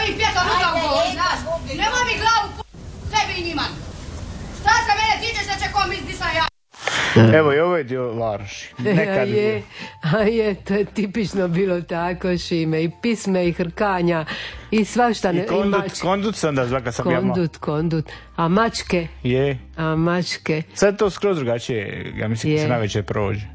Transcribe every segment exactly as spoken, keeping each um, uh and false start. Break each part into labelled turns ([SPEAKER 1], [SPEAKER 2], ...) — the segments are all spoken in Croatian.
[SPEAKER 1] svojim pjetom uzao gol, znaš. Nemoj mi glavu p***, tebi i njima. Šta se mene tiče što će kom izdisa ja?
[SPEAKER 2] Evo i ovo je dio Varoši. Nekad
[SPEAKER 3] je, a je, to je tipično bilo tako, Šime, i pisme i hrkanja i svašta.
[SPEAKER 2] I kondut, i kondut sam da zvaka sam ja malo.
[SPEAKER 3] Kondut, kondut, a mačke?
[SPEAKER 2] Je.
[SPEAKER 3] A mačke?
[SPEAKER 2] Sad to skroz drugačije, ja mislim da se najveće prođe.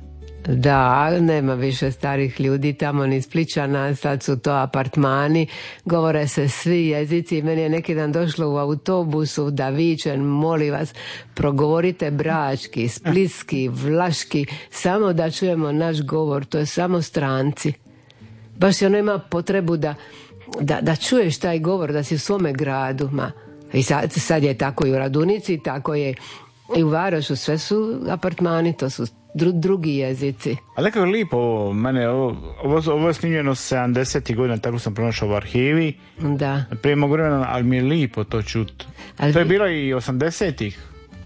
[SPEAKER 3] Da, nema više starih ljudi tamo ni Spličana, sad su to apartmani, govore se svi jezici. Meni je neki dan došlo u autobusu da vičem, molim vas, progovorite brački, splitski, vlaški, samo da čujemo naš govor, to je samo stranci. Baš je ono ima potrebu da, da, da čuješ taj govor, da si u svome gradu. Ma. I sad, sad je tako i u Radunici, tako je i u Varošu, sve su apartmani, to su Dru, drugi jezici.
[SPEAKER 2] Ali nekako je lipo ovo, mene, ovo, ovo, ovo je snimljeno sedamdesetih godina, tako sam pronašao u arhivi.
[SPEAKER 3] Da.
[SPEAKER 2] Prije mogu vremena, ali mi je lipo to čut. Ali to je bilo i osamdesetih.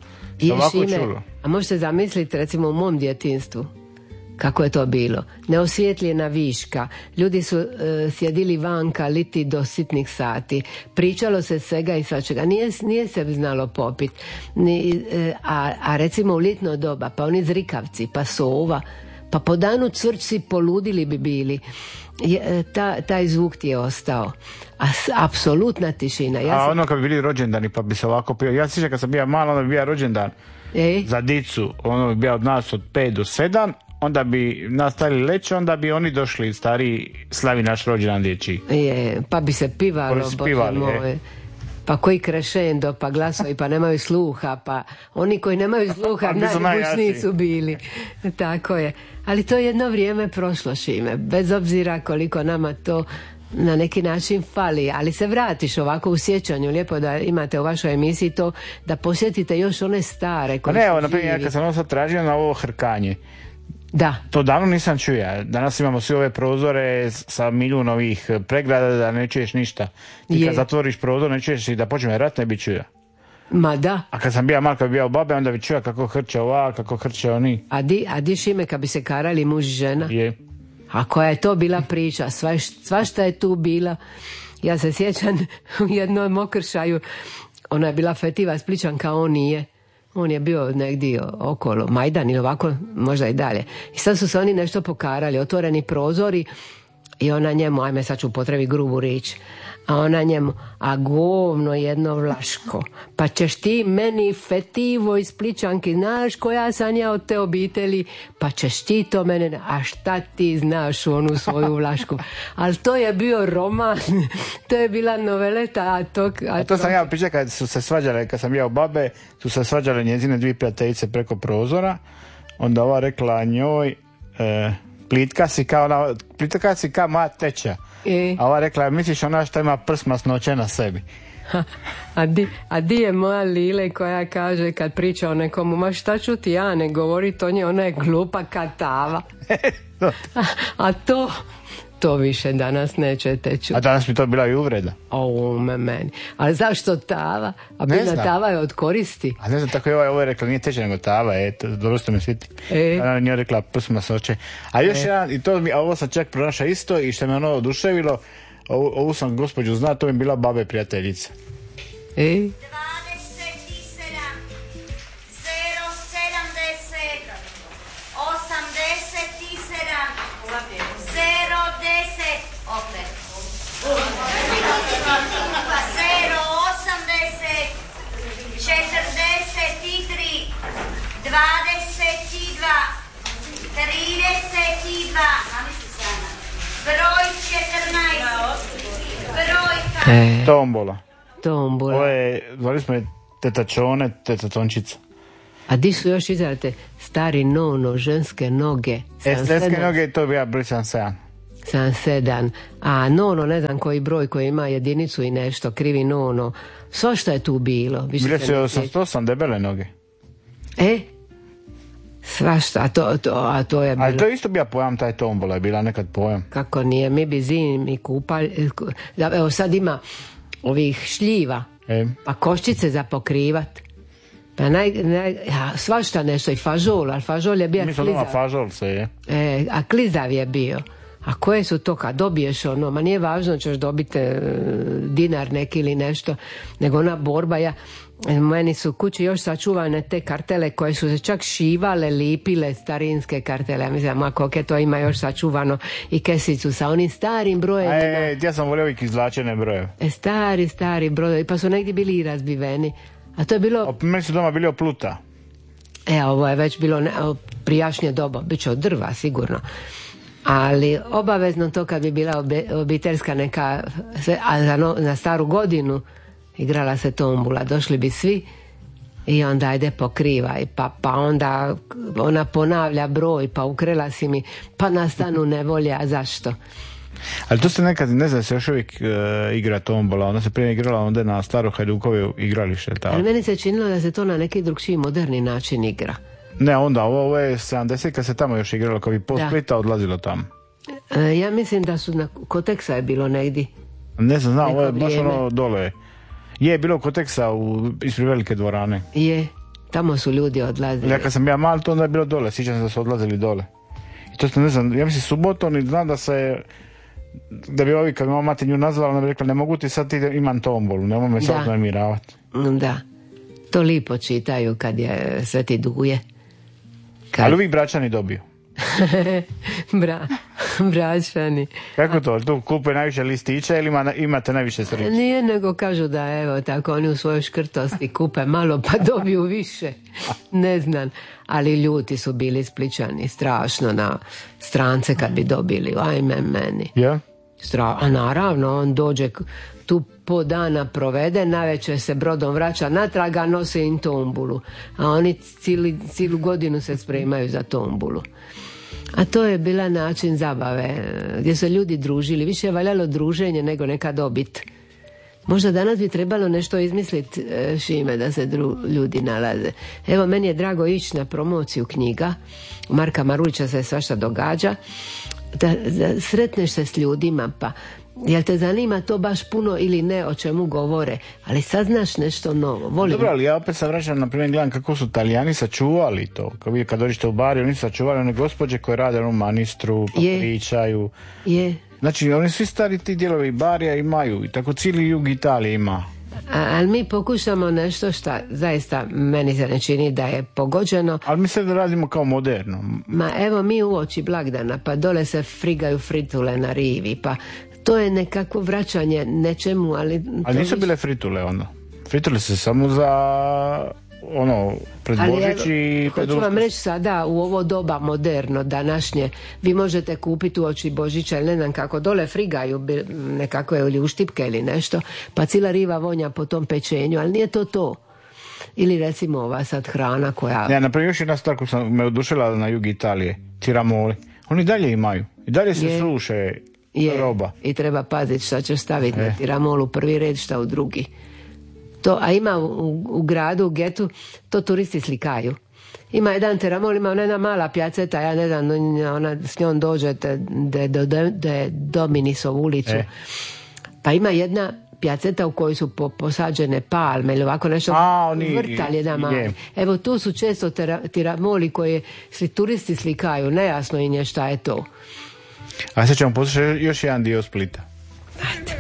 [SPEAKER 2] Ovako čulo.
[SPEAKER 3] A možete zamisliti recimo u mom djetinstvu kako je to bilo. Neosvjetljena viška. Ljudi su uh, sjedili vanka liti do sitnih sati. Pričalo se svega i svačega. Nije, nije se znalo popit. Ni, uh, a, a recimo u ljetno doba, pa oni zrikavci, pa sova, pa po danu cvrčci poludili bi bili. Je, ta, taj zvuk ti je ostao. A apsolutna tišina. Ja
[SPEAKER 2] a
[SPEAKER 3] sam...
[SPEAKER 2] ono kad bi bili rođendani pa bi se ovako pio. Ja sjećam kad sam bio malo, onda bi bio rođendan
[SPEAKER 3] e?
[SPEAKER 2] za dicu. Ono bi bio od nas od pet do sedam. Onda bi nastavili leći, onda bi oni došli stariji slavi naš rođendan dječji.
[SPEAKER 3] Je, pa bi se pivalo, Bože moje. Pa koji krešendo, pa glasovi, pa nemaju sluha, pa oni koji nemaju sluha najbučniji su bili. Tako je. Ali to je jedno vrijeme prošlo, Šime. Bez obzira koliko nama to na neki način fali, ali se vratiš ovako u sjećanju, lijepo da imate u vašoj emisiji to, da posjetite još one stare koje
[SPEAKER 2] pa ne, evo, naprimjer, kad sam ovo sad tražio na ovo hrkanje,
[SPEAKER 3] da.
[SPEAKER 2] To davno nisam čuo. Danas imamo svi ove prozore sa milijun ovih pregrada da ne čuješ ništa. Ti je. Kad zatvoriš prozor ne čuješ i da počne rat ne bi čuo.
[SPEAKER 3] Ma da.
[SPEAKER 2] A kad sam bio mal, kad bi bio babe, onda bi čuo kako hrče ova, kako hrče oni.
[SPEAKER 3] A di, a di Šime kad bi se karali muž i žena?
[SPEAKER 2] Je.
[SPEAKER 3] A koja je to bila priča? Sva, svašta je tu bila. Ja se sjećam u jednom okršaju, ona je bila fetiva Spličanka, on nije. On je bio negdje okolo Majdan ili ovako, možda i dalje. I sad su se oni nešto pokarali, otvoreni prozori i ona njemu, ajme sad ću upotrebi grubu riječ, a ona njemu, a govno jedno vlaško, pa ćeš ti meni fetivo iz Spličanki, znaš koja sam ja od te obitelji, pa ćeš ti to mene, a šta ti znaš u onu svoju vlašku. Ali to je bio roman, to je bila noveleta. A to, a
[SPEAKER 2] a to sam ja pričao kad su se svađale, kad sam ja u babe, su se svađale njezine dvije prijateljice preko prozora, onda ova rekla njoj, e, plitka si kao, na, plitka si kao moja teča. E. A ova rekla, misliš ona što ima prst masnoće na sebi.
[SPEAKER 3] Ha, a, di, a di je moja Lile koja kaže kad priča o nekomu, ma šta ću ti ja ne govori, to nje, ona je glupa katava. a, a to to više danas nećete čuti.
[SPEAKER 2] A danas mi to bila i uvreda.
[SPEAKER 3] O, me meni. Ali zašto tava? A bila tava je od koristi.
[SPEAKER 2] A ne znam, tako je ovo, ovo je rekla, nije teča nego tava, eto, dobro ste me sviti. E. Ona nije rekla prst masnoće. A još e. jedan, i to mi, a ovo sam čak pronašao isto i što me ono oduševilo, ovu, ovu sam gospođu zna, to mi bila babe prijateljica.
[SPEAKER 3] E.
[SPEAKER 1] dvadeset dva, trideset dva, broj četrnaest, broj
[SPEAKER 3] e.
[SPEAKER 2] Tombola.
[SPEAKER 3] Tombola.
[SPEAKER 2] Ovo je, zvali smo je tetačone, tetatončica.
[SPEAKER 3] A di su još izradite stari nono, ženske noge?
[SPEAKER 2] E, ženske noge, to bi ja broj sedam sedam.
[SPEAKER 3] sedam sedam. A nono, ne znam koji broj koji ima jedinicu i nešto, krivi nono. Svo što je tu bilo?
[SPEAKER 2] Bile su osamsto osam debele noge.
[SPEAKER 3] E? Svašta, a to, to, a to je bilo...
[SPEAKER 2] Ali to isto bio pojam, taj tombola je bila nekad pojam.
[SPEAKER 3] Kako nije, mi bi zimi kupali... Evo sad ima ovih šljiva, e. Pa koščice za pokrivat. Pa naj, naj, ja, svašta nešto i fažol, ali fažol je bio klizav.
[SPEAKER 2] Mislim da fažol se je.
[SPEAKER 3] E, a klizav je bio. A koje su to kad dobiješ ono, ma nije važno ćeš dobiti e, dinar neki ili nešto, nego ona borba, ja, meni su kući još sačuvane te kartele koje su se čak šivale, lipile, starinske kartele, ja mislim, ako ke to ima još sačuvano i kesicu sa onim starim brojevima.
[SPEAKER 2] E, ja sam volio ovih izvlačene brojeve.
[SPEAKER 3] E, stari, stari brojevi, pa su negdje bili i razbiveni. A to je bilo...
[SPEAKER 2] O, meni su doma bili od pluta.
[SPEAKER 3] E, ovo je već bilo ne, prijašnje doba, bit će od drva, sigurno. Ali obavezno to kad bi bila obe, obiteljska neka, a za no, na staru godinu igrala se tombula, došli bi svi i onda ajde pokrivaj, pa, pa onda ona ponavlja broj, pa ukrela si mi, pa nastanu nevolje, a zašto?
[SPEAKER 2] Ali to se nekad, ne znam, se još uvijek uh, igra tombola, ona se prije igrala onda na staro Hajdukovi igralište.
[SPEAKER 3] Ali meni se činilo da se to na neki drugčiji moderni način igra.
[SPEAKER 2] Ne, onda, ovo, ovo je sedamdeset kad se tamo još igralo, kad bi po Splita odlazilo tamo.
[SPEAKER 3] E, ja mislim da su na Koteksa je bilo negdje.
[SPEAKER 2] Ne znam, znam, ovo je baš ono dole. Je, bilo Koteksa u, ispred velike dvorane.
[SPEAKER 3] Je, tamo su ljudi odlazili.
[SPEAKER 2] Ja kad sam ja mal, to onda je bilo dole, sjećam se da su odlazili dole. I to se ne znam, ja mislim subotom i znam da se, da bi ovi kad bi mati nju nazvala, ona bi rekla, ne mogu ti sad ti imam tombolu, nemoj me sad namiravati.
[SPEAKER 3] Da, to lipo čitaju kad je Sveti Duje. Kad...
[SPEAKER 2] Ali uvijek braćani dobiju.
[SPEAKER 3] Bra, braćani.
[SPEAKER 2] Kako to? Tu kupe najviše listića ili ima, imate najviše sreće?
[SPEAKER 3] Nije, nego kažu da evo tako oni u svojoj škrtosti kupe malo pa dobiju više. Ne znam, ali ljuti su bili Spličani strašno na strance kad bi dobili, ajme meni.
[SPEAKER 2] Ja?
[SPEAKER 3] Stra... A naravno on dođe tu po dana provede, navečer se brodom vraća natrag, a nose im tombulu, a oni cijeli, cijelu godinu se spremaju za tombulu. A to je bila način zabave gdje su ljudi družili, više je valjalo druženje nego neka dobit. Možda danas bi trebalo nešto izmisliti, Šime, da se dru, ljudi nalaze. Evo, meni je drago ići na promociju knjiga, Marka Marulića se svašta događa, da, da sretneš se s ljudima, pa jel te zanima to baš puno ili ne o čemu govore, ali saznaš nešto novo. Volim.
[SPEAKER 2] Dobro, ali ja opet se vraćam, na primjer, gledam kako su Talijani sačuvali to. Kad vi kad dođete u bar, oni su sačuvali one gospođe koje rade u manistru, pa je. Pričaju.
[SPEAKER 3] Je.
[SPEAKER 2] Znači, oni svi stari ti dijelovi barija imaju i tako cijeli jug Italije ima.
[SPEAKER 3] A, ali mi pokušamo nešto što zaista meni se ne čini da je pogođeno.
[SPEAKER 2] Ali mi se da radimo kao moderno.
[SPEAKER 3] Ma evo mi uoči blagdana, pa dole se frigaju fritule na rivi, pa to je nekako vraćanje nečemu, ali...
[SPEAKER 2] Ali nisu bile fritule ono. Fritule se samo za ono, pred Božić i pred
[SPEAKER 3] hoću vam reći sada u ovo doba moderno, današnje, vi možete kupiti uoči Božića ili ne znam kako, dole frigaju nekako ili u štipke ili nešto, pa cijela riva vonja po tom pečenju, ali nije to to. Ili recimo ova sad hrana koja...
[SPEAKER 2] Ja, naprimjer, još jedna stvar koja sam me odušila na jug Italije, tiramoli. Oni dalje imaju. I dalje se je. sluše je. roba.
[SPEAKER 3] I treba paziti šta ćeš staviti e. na tiramolu prvi red, šta u drugi. To, a ima u, u gradu, u getu, to turisti slikaju. Ima jedan tiramol, ima ona jedna mala pjaceta, ja ne znam, ona, s njom dođete de, de, de, de Dominisov ulicu. E. Pa ima jedna pjaceta u kojoj su po, posađene palme ili ovako nešto,
[SPEAKER 2] a, oni,
[SPEAKER 3] vrtalj jedan mali. Evo tu su često tera, tiramoli koje sli, turisti slikaju, nejasno im je šta je to.
[SPEAKER 2] A sad ćemo poslušati još jedan dio Splita.
[SPEAKER 3] Ajde.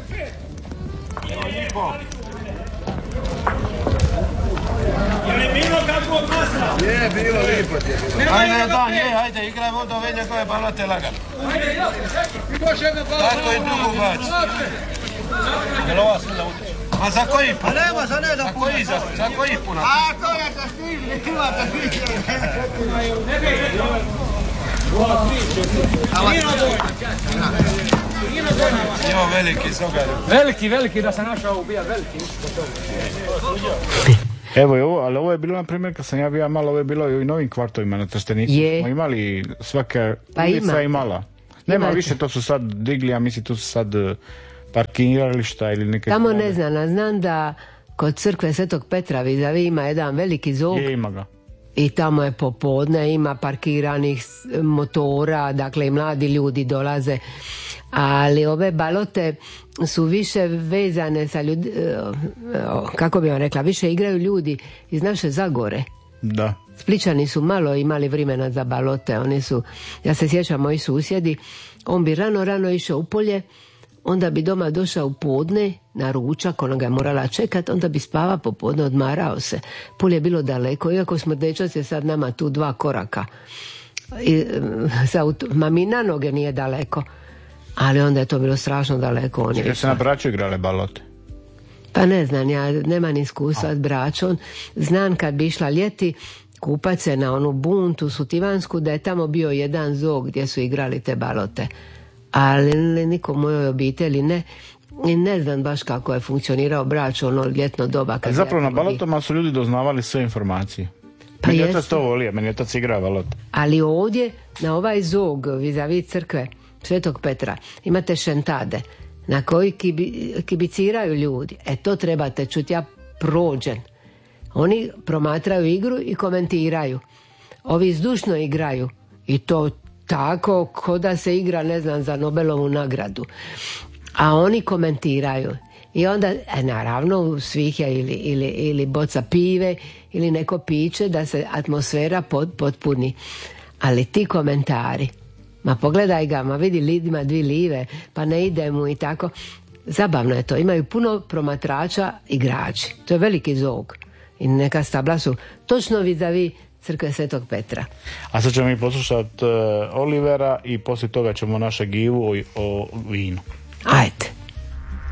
[SPEAKER 4] Je, bilo lipo ti je bilo.
[SPEAKER 5] Ajde, dan, je, ajde, igraj vodo, venja koje balate lagano. Tako i drugu baci. Jel ova sada utiče? Ma za koji pun?
[SPEAKER 4] A nema za ne da
[SPEAKER 5] puna. Koji, za, za koji puna?
[SPEAKER 4] A to je za stigli, imate više.
[SPEAKER 5] Evo veliki sogar.
[SPEAKER 6] Veliki, veliki, da se našao ubija, veliki.
[SPEAKER 2] Evo je ovo, ali ovo je bilo, na primjer, kad sam ja bio malo, ovo je bilo i u novim kvartovima na Trsteniku. Smo imali svaka
[SPEAKER 3] pa
[SPEAKER 2] ulica
[SPEAKER 3] ima.
[SPEAKER 2] imala. Nema Imate. više, to su sad digli, a misli tu su sad parkirališta ili neke...
[SPEAKER 3] Tamo stvari. Ne znam, a znam da kod crkve Svetog Petra vizavi ima jedan veliki zog.
[SPEAKER 2] Je, ima ga.
[SPEAKER 3] I tamo je popodne, ima parkiranih motora, dakle i mladi ljudi dolaze. Ali ove balote su više vezane sa ljudi, kako bi vam rekla, više igraju ljudi iz naše Zagore.
[SPEAKER 2] Da.
[SPEAKER 3] Splićani su malo imali vremena za balote, oni su, ja se sjećam, moji susjedi, on bi rano, rano išao u polje, onda bi doma došao u podne na ručak, ona ga je morala čekat, onda bi spava popodne, odmarao se. Polje je bilo daleko, iako smo dečac je sad nama tu dva koraka. I, sa, mami na noge nije daleko, ali onda je to bilo strašno daleko. On
[SPEAKER 2] Čekaj, se na Braču igrale balote?
[SPEAKER 3] Pa ne znam, ja nemam iskustva s Bračom. Znam kad bi išla ljeti kupat se na onu buntu Sutivansku, da je tamo bio jedan zog gdje su igrali te balote. Ali niko u mojoj obitelji ne. I ne znam baš kako je funkcionirao Brač ono ljetno doba. Kad
[SPEAKER 2] Zapravo
[SPEAKER 3] ja
[SPEAKER 2] na balotama su ljudi doznavali sve informacije.
[SPEAKER 3] Pa
[SPEAKER 2] meni je
[SPEAKER 3] jesu.
[SPEAKER 2] otac to volio, meni je otac igrao balot.
[SPEAKER 3] Ali ovdje, na ovaj zog vis-a-vis crkve Svetog Petra, imate šentade na koji kibi, kibiciraju ljudi. E to trebate čuti, ja prođen. Oni promatraju igru i komentiraju. Ovi zdušno igraju. I to tako ko da se igra, ne znam, za Nobelovu nagradu. A oni komentiraju. I onda, e, naravno, svih je ili, ili, ili boca pive ili neko piće da se atmosfera pod, potpuni. Ali ti komentari, ma pogledaj ga, ma vidi lidima dvi live, pa ne ide mu i tako. Zabavno je to. Imaju puno promatrača igrači. To je veliki zog. I neka stabla su točno vis-a-vis crkve Svetog Petra.
[SPEAKER 2] A sad ćemo mi poslušati uh, Olivera i poslije toga ćemo naše givu o, o vinu.
[SPEAKER 3] Ajde.